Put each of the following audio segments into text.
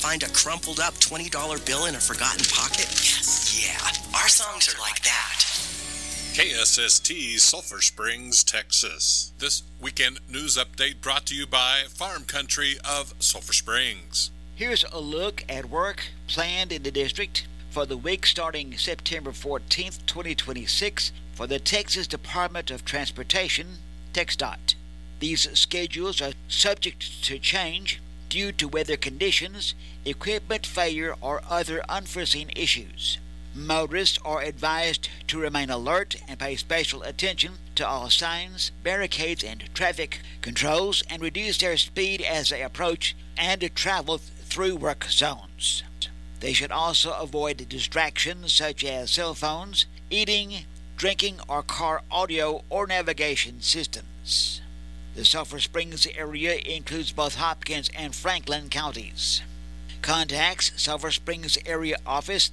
find a crumpled up $20 bill in a forgotten pocket? Yes. Yeah, our songs are like that. KSST, Sulphur Springs, Texas. This weekend news update brought to you by Farm Country of Sulphur Springs. Here's a look at work planned in the district for the week starting September 14th, 2026 for the Texas Department of Transportation, TxDOT. These schedules are subject to change due to weather conditions, equipment failure, or other unforeseen issues. Motorists are advised to remain alert and pay special attention to all signs, barricades, and traffic controls and reduce their speed as they approach and travel through work zones. They should also avoid distractions such as cell phones, eating, drinking, or car audio or navigation systems. The Sulphur Springs area includes both Hopkins and Franklin counties. Contacts Sulphur Springs Area Office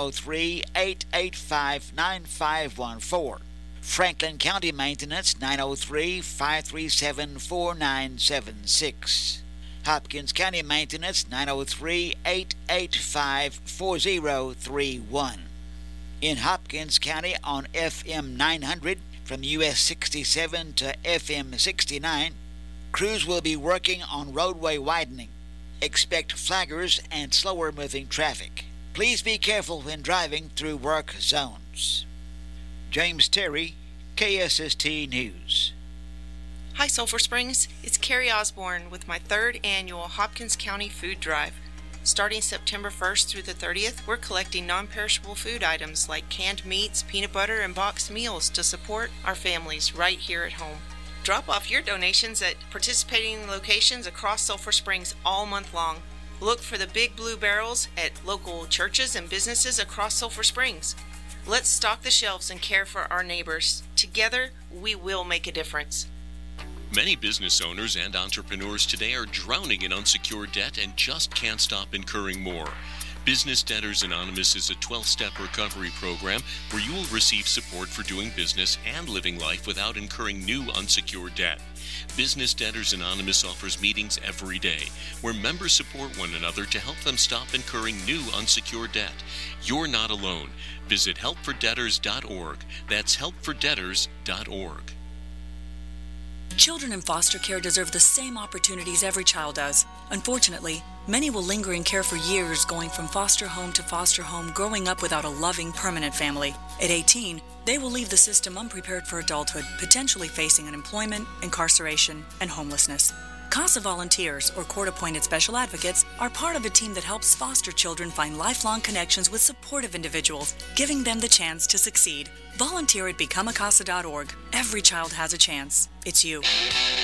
903-885-9514. Franklin County Maintenance 903-537-4976. Hopkins County Maintenance 903-885-4031. In Hopkins County on FM 900 from US 67 to FM 69, crews will be working on roadway widening. Expect flaggers and slower moving traffic. Please be careful when driving through work zones. James Terry, KSST News. Hi Sulphur Springs, it's Carrie Osborne with my 3rd annual Hopkins County Food Drive. Starting September 1st through the 30th, we're collecting non-perishable food items like canned meats, peanut butter, and boxed meals to support our families right here at home. Drop off your donations at participating locations across Sulphur Springs all month long. Look for the big blue barrels at local churches and businesses across Sulphur Springs. Let's stock the shelves and care for our neighbors. Together, we will make a difference. Many business owners and entrepreneurs today are drowning in unsecured debt and just can't stop incurring more. Business Debtors Anonymous is a 12-step recovery program where you will receive support for doing business and living life without incurring new unsecured debt. Business Debtors Anonymous offers meetings every day where members support one another to help them stop incurring new unsecured debt. You're not alone. Visit helpfordebtors.org. That's helpfordebtors.org. Children in foster care deserve the same opportunities every child does. Unfortunately, many will linger in care for years, going from foster home to foster home, growing up without a loving, permanent family. At 18, they will leave the system unprepared for adulthood, potentially facing unemployment, incarceration, and homelessness. CASA volunteers, or court-appointed special advocates, are part of a team that helps foster children find lifelong connections with supportive individuals, giving them the chance to succeed. Volunteer at becomeacasa.org. Every child has a chance. It's you.